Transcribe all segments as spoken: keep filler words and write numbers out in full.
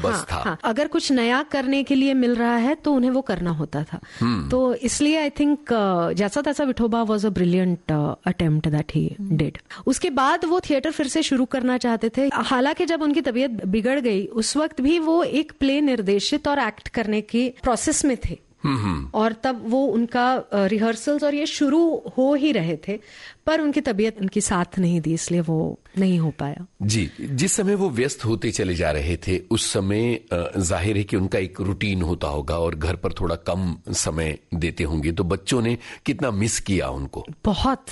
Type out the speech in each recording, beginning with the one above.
बस हाँ, था। हाँ, अगर कुछ नया करने के लिए मिल रहा है तो उन्हें वो करना होता था। तो इसलिए आई थिंक जैसा तैसा Vithoba was a brilliant attempt that he did. उसके बाद वो थिएटर फिर से शुरू करना चाहते थे। हालांकि जब उनकी तबीयत बिगड़ गई उस वक्त भी वो एक प्ले निर्देशित और एक्ट करने की प्रोसेस में थे, और तब वो उनका रिहर्सल्स और ये शुरू हो ही रहे थे, पर उनकी तबीयत उनकी साथ नहीं दी, इसलिए वो नहीं हो पाया। जी, जिस समय वो व्यस्त होते चले जा रहे थे उस समय जाहिर है कि उनका एक रूटीन होता होगा और घर पर थोड़ा कम समय देते होंगे, तो बच्चों ने कितना मिस किया उनको? बहुत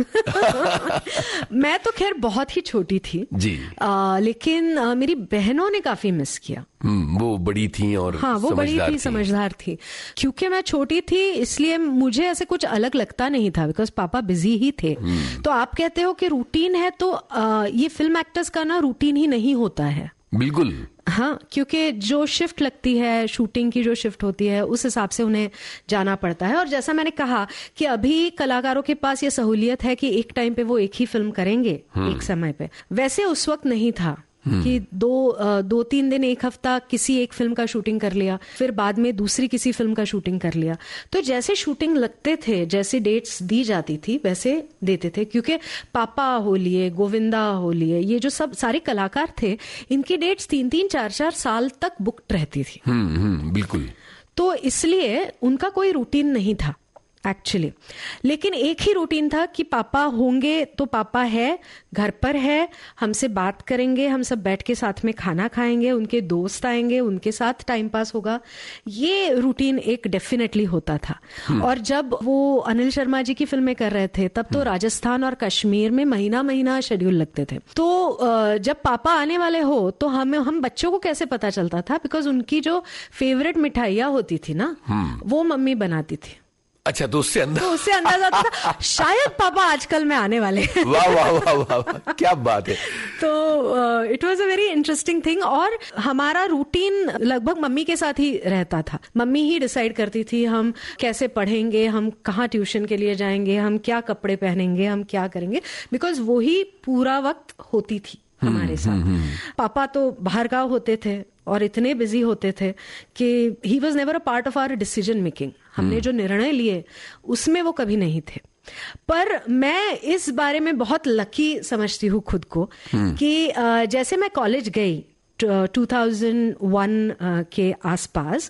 मैं तो खैर बहुत ही छोटी थी जी, आ, लेकिन आ, मेरी बहनों ने काफी मिस किया। वो बड़ी थी और हाँ, वो बड़ी थी, समझदार थी। क्योंकि मैं छोटी थी इसलिए मुझे ऐसे कुछ अलग लगता नहीं था, बिकॉज पापा बिजी ही थे। तो आप कहते हो कि रूटीन है, तो आ, ये फिल्म एक्टर्स का ना रूटीन ही नहीं होता है। बिल्कुल, हाँ, क्योंकि जो शिफ्ट लगती है, शूटिंग की जो शिफ्ट होती है, उस हिसाब से उन्हें जाना पड़ता है। और जैसा मैंने कहा कि अभी कलाकारों के पास ये सहूलियत है कि एक टाइम पे वो एक ही फिल्म करेंगे एक समय पे, वैसे उस वक्त नहीं था कि दो दो तीन दिन, एक हफ्ता किसी एक फिल्म का शूटिंग कर लिया, फिर बाद में दूसरी किसी फिल्म का शूटिंग कर लिया। तो जैसे शूटिंग लगते थे, जैसे डेट्स दी जाती थी वैसे देते थे, क्योंकि पापा हो लिए, गोविंदा हो लिए, ये जो सब सारे कलाकार थे, इनकी डेट्स तीन तीन चार चार साल तक बुक्ड रहती थी। हम्म हम्म बिल्कुल। तो इसलिए उनका कोई रूटीन नहीं था एक्चुअली, लेकिन एक ही रूटीन था कि पापा होंगे तो पापा है, घर पर है, हमसे बात करेंगे, हम सब बैठ के साथ में खाना खाएंगे, उनके दोस्त आएंगे, उनके साथ टाइम पास होगा। ये रूटीन एक डेफिनेटली होता था। और जब वो अनिल शर्मा जी की फिल्में कर रहे थे तब तो राजस्थान और कश्मीर में महीना महीना शेड्यूल लगते थे। तो जब पापा आने वाले हो तो हमें हम बच्चों को कैसे पता चलता था, बिकॉज उनकी जो फेवरेट मिठाइयाँ होती थी ना, वो मम्मी बनाती थी। अच्छा, तो उससे अंदाजा तो उससे अंदाजा होता था शायद पापा आजकल में आने वाले हैं। वाह वाह वाह वाह, क्या बात है। तो it was a very interesting thing. और हमारा रूटीन लगभग मम्मी के साथ ही रहता था। मम्मी ही डिसाइड करती थी हम कैसे पढ़ेंगे, हम कहाँ ट्यूशन के लिए जाएंगे, हम क्या कपड़े पहनेंगे, हम क्या करेंगे, बिकॉज वो ही पूरा वक्त होती थी हमारे साथ। पापा तो बाहर गाँव होते थे और इतने बिजी होते थे कि he was never a part of our decision making. हमने जो निर्णय लिए उसमें वो कभी नहीं थे। पर मैं इस बारे में बहुत लकी समझती हूँ खुद को कि जैसे मैं कॉलेज गई टू थाउज़ेंड वन के आसपास,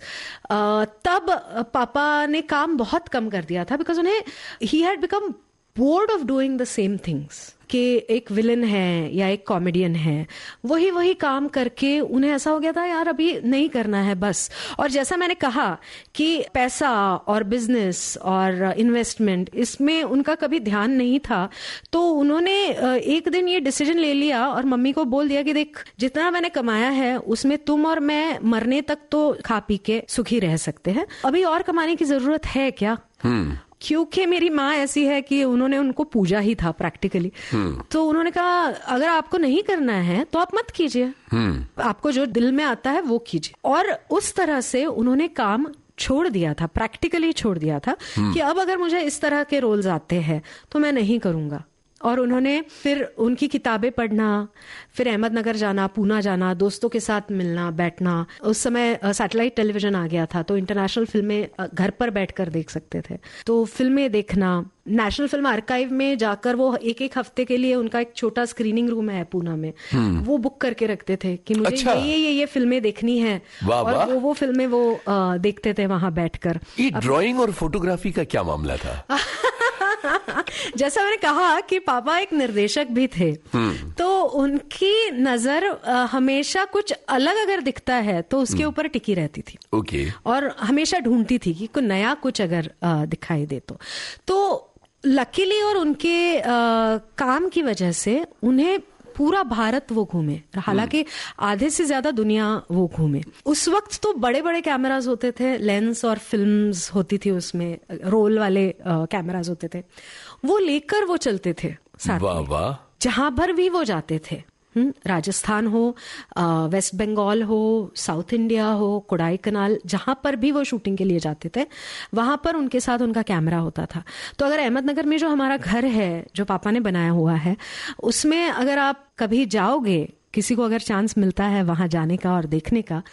तब पापा ने काम बहुत कम कर दिया था, बिकॉज उन्हें he had become board of doing the same things. कि एक विलन है या एक कॉमेडियन है, वही वही काम करके उन्हें ऐसा हो गया था यार अभी नहीं करना है बस। और जैसा मैंने कहा कि पैसा और बिजनेस और इन्वेस्टमेंट, इसमें उनका कभी ध्यान नहीं था। तो उन्होंने एक दिन ये डिसीजन ले लिया और मम्मी को बोल दिया कि देख, जितना मैंने कमाया है उसमें तुम और मैं मरने तक तो खा पी के सुखी रह सकते हैं, अभी और कमाने की जरूरत है क्या। क्योंकि मेरी माँ ऐसी है कि उन्होंने उनको पूजा ही था प्रैक्टिकली। तो उन्होंने कहा अगर आपको नहीं करना है तो आप मत कीजिए, आपको जो दिल में आता है वो कीजिए। और उस तरह से उन्होंने काम छोड़ दिया था, प्रैक्टिकली छोड़ दिया था कि अब अगर मुझे इस तरह के रोल्स आते हैं तो मैं नहीं करूंगा। और उन्होंने फिर उनकी किताबें पढ़ना, फिर अहमदनगर जाना, पूना जाना, दोस्तों के साथ मिलना बैठना। उस समय सैटेलाइट टेलीविजन आ गया था तो इंटरनेशनल फिल्में घर पर बैठकर देख सकते थे। तो फिल्में देखना, नेशनल फिल्म आर्काइव में जाकर वो एक एक हफ्ते के लिए उनका एक छोटा स्क्रीनिंग रूम है पूना में, वो बुक करके रखते थे कि मुझे अच्छा। ये ये ये फिल्में देखनी है। वाह, और वाह। वो वो फिल्में वो आ, देखते थे वहां बैठकर। ये ड्राइंग और फोटोग्राफी का क्या मामला था? जैसा मैंने कहा कि पापा एक निर्देशक भी थे, तो उनकी नजर हमेशा कुछ अलग अगर दिखता है तो उसके ऊपर टिकी रहती थी। ओके। और हमेशा ढूंढती थी कि कोई नया कुछ अगर दिखाई दे तो तो लकीली और उनके आ, काम की वजह से उन्हें पूरा भारत वो घूमे, हालांकि आधे से ज्यादा दुनिया वो घूमे। उस वक्त तो बड़े बड़े कैमरास होते थे, लेंस और फिल्म्स होती थी, उसमें रोल वाले कैमरास होते थे, वो लेकर वो चलते थे साथ में। वाह वाह। जहां भर भी वो जाते थे, राजस्थान हो, वेस्ट बंगाल हो, साउथ इंडिया हो, कोडाई कनाल, जहां पर भी वो शूटिंग के लिए जाते थे वहां पर उनके साथ उनका कैमरा होता था। तो अगर अहमदनगर में जो हमारा घर है जो पापा ने बनाया हुआ है, उसमें अगर आप कभी जाओगे, किसी को अगर चांस मिलता है वहां जाने का और देखने का,